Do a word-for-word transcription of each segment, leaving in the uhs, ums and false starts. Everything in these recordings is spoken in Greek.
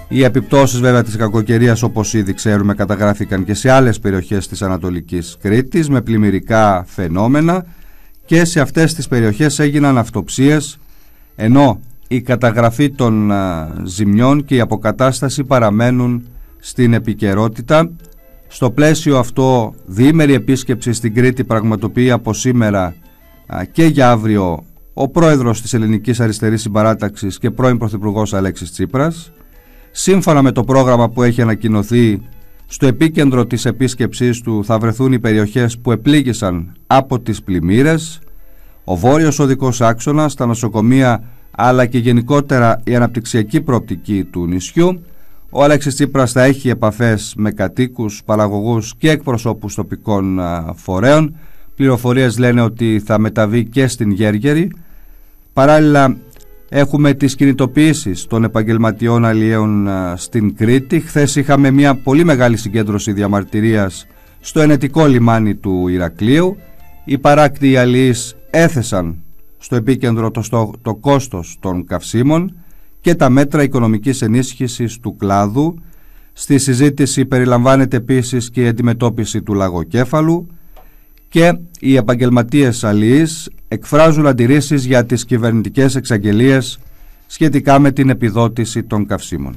Οι επιπτώσεις βέβαια της κακοκαιρίας, όπως ήδη ξέρουμε, καταγράφηκαν και σε άλλες περιοχές της Ανατολικής Κρήτης με πλημμυρικά φαινόμενα, και σε αυτές τις περιοχές έγιναν αυτοψίες, ενώ η καταγραφή των α, ζημιών και η αποκατάσταση παραμένουν στην επικαιρότητα. Στο πλαίσιο αυτό, διήμερη επίσκεψη στην Κρήτη πραγματοποιεί από σήμερα α, και για αύριο ο πρόεδρος της Ελληνικής Αριστερής Συμπαράταξης και πρώην πρωθυπουργός Αλέξης Τσίπρας. Σύμφωνα με το πρόγραμμα που έχει ανακοινωθεί, στο επίκεντρο της επίσκεψής του θα βρεθούν οι περιοχές που επλήγησαν από τις πλημμύρες, ο βόρειος οδικός άξονας, τα νοσοκομεία, αλλά και γενικότερα η αναπτυξιακή προοπτική του νησιού. Ο Αλέξης Τσίπρας θα έχει επαφές με κατοίκους, παραγωγούς και εκπροσώπους τοπικών φορέων. Πληροφορίες λένε ότι θα μεταβεί και στην Γέργερη. Παράλληλα, έχουμε τις κινητοποιήσεις των επαγγελματιών αλλιέων στην Κρήτη. Χθες είχαμε μια πολύ μεγάλη συγκέντρωση διαμαρτυρίας στο ενετικό λιμάνι του Ηρακλείου. Οι παράκτιοι αλλιείς έθεσαν στο επίκεντρο το, στο, το κόστος των καυσίμων και τα μέτρα οικονομικής ενίσχυσης του κλάδου. Στη συζήτηση περιλαμβάνεται επίσης και η αντιμετώπιση του λαγοκέφαλου, και οι επαγγελματίες αλλιείς εκφράζουν αντιρρήσεις για τις κυβερνητικές εξαγγελίες σχετικά με την επιδότηση των καυσίμων.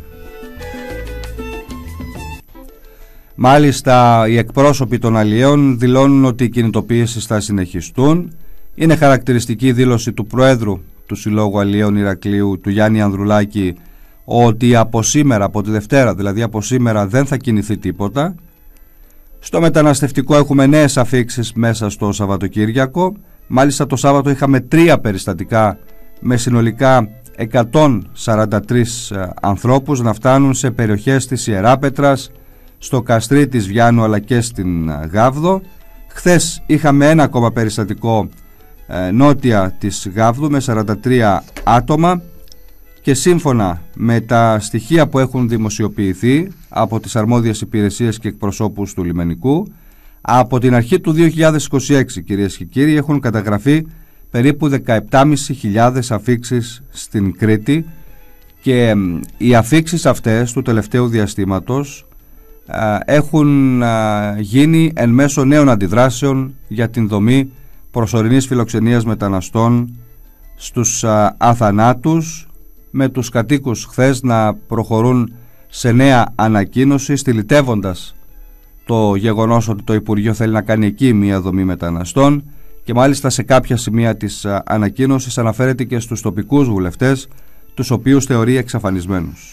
Μάλιστα, οι εκπρόσωποι των αλλιέων δηλώνουν ότι οι κινητοποιήσεις θα συνεχιστούν. Είναι χαρακτηριστική δήλωση του Προέδρου του Συλλόγου Αλλιέων Ηρακλείου, του Γιάννη Ανδρουλάκη, ότι από σήμερα, από τη Δευτέρα δηλαδή από σήμερα, δεν θα κινηθεί τίποτα. Στο μεταναστευτικό έχουμε νέες αφίξεις μέσα στο Σαββατοκύριακο. Μάλιστα το Σάββατο είχαμε τρία περιστατικά με συνολικά εκατόν σαράντα τρεις ανθρώπους να φτάνουν σε περιοχές της Ιεράπετρας, στο Καστρί της Βιάνου αλλά και στην Γάβδο. Χθες είχαμε ένα ακόμα περιστατικό ε, νότια της Γάβδου με σαράντα τρία άτομα, και σύμφωνα με τα στοιχεία που έχουν δημοσιοποιηθεί από τις αρμόδιες υπηρεσίες και εκπροσώπους του λιμενικού, από την αρχή του δύο χιλιάδες είκοσι έξι, κυρίες και κύριοι, έχουν καταγραφεί περίπου δεκαεπτά χιλιάδες πεντακόσιες αφίξεις στην Κρήτη, και οι αφίξεις αυτές του τελευταίου διαστήματος α, έχουν α, γίνει εν μέσω νέων αντιδράσεων για την δομή προσωρινής φιλοξενίας μεταναστών στους α, αθανάτους, με τους κατοίκους χθες να προχωρούν σε νέα ανακοίνωση, στυλιτεύοντας το γεγονός ότι το Υπουργείο θέλει να κάνει εκεί μια δομή μεταναστών, και μάλιστα σε κάποια σημεία της ανακοίνωσης αναφέρεται και στους τοπικούς βουλευτές, τους οποίους θεωρεί εξαφανισμένους.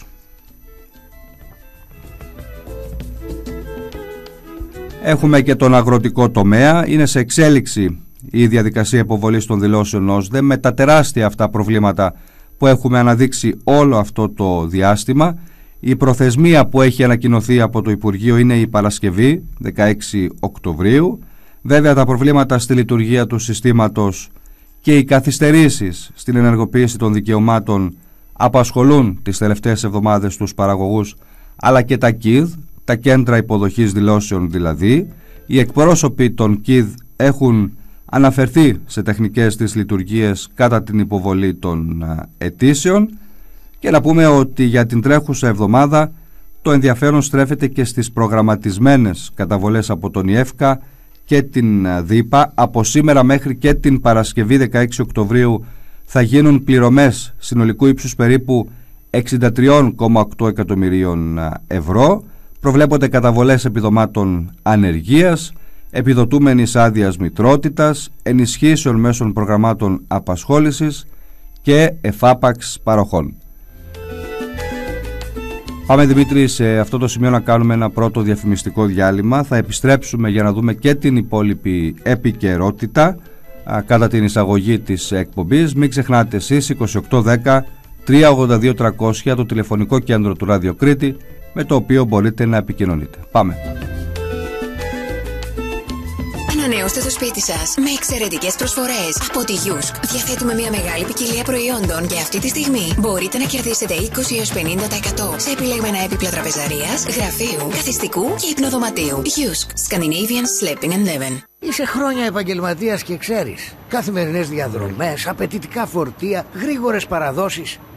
Έχουμε και τον αγροτικό τομέα. Είναι σε εξέλιξη η διαδικασία υποβολής των δηλώσεων ΩΣΔΕ, με τα τεράστια αυτά προβλήματα που έχουμε αναδείξει όλο αυτό το διάστημα. Η προθεσμία που έχει ανακοινωθεί από το Υπουργείο είναι η Παρασκευή, δεκαέξι Οκτωβρίου. Βέβαια, τα προβλήματα στη λειτουργία του συστήματος και οι καθυστερήσεις στην ενεργοποίηση των δικαιωμάτων απασχολούν τις τελευταίες εβδομάδες τους παραγωγούς, αλλά και τα ΚΙΔ, τα κέντρα υποδοχής δηλώσεων δηλαδή. Οι εκπρόσωποι των ΚΙΔ έχουν αναφερθεί σε τεχνικές της λειτουργίες κατά την υποβολή των αιτήσεων, και να πούμε ότι για την τρέχουσα εβδομάδα το ενδιαφέρον στρέφεται και στις προγραμματισμένες καταβολές από τον ΙΕΦΚΑ και την ΔΥΠΑ. Από σήμερα μέχρι και την Παρασκευή δεκαέξι Οκτωβρίου θα γίνουν πληρωμές συνολικού ύψους περίπου εξήντα τρία κόμμα οκτώ εκατομμυρίων ευρώ. Προβλέπονται καταβολές επιδομάτων ανεργίας, επιδοτούμενης άδειας μητρότητας, ενισχύσεων μέσων προγραμμάτων απασχόλησης και εφάπαξ παροχών. Πάμε, Δημήτρη, σε αυτό το σημείο να κάνουμε ένα πρώτο διαφημιστικό διάλειμμα. Θα επιστρέψουμε για να δούμε και την υπόλοιπη επικαιρότητα α, κατά την εισαγωγή της εκπομπής. Μην ξεχνάτε εσείς είκοσι οκτώ δέκα τριακόσια ογδόντα δύο τριακόσια, το τηλεφωνικό κέντρο του Ράδιο Κρήτη, με το οποίο μπορείτε να επικοινωνείτε. Πάμε. Ανανεώστε το σπίτι σας με εξαιρετικές προσφορές από τη Γιούσκ. Διαθέτουμε μια μεγάλη ποικιλία προϊόντων και αυτή τη στιγμή μπορείτε να κερδίσετε είκοσι έως πενήντα τοις εκατό σε επιλέγμενα έπιπλα τραπεζαρίας, γραφείου, καθιστικού και υπνοδωματίου. Γιούσκ. Scandinavian Sleeping and Living. Είσαι χρόνια επαγγελματίας και ξέρεις. Καθημερινές διαδρομές, απαιτητικά φορτία, γρήγορες παραδόσεις.